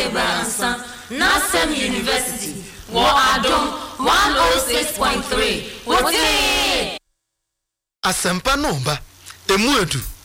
Branson, Nassau University, Adom 106.3. Asempa Nomba, Emuedu.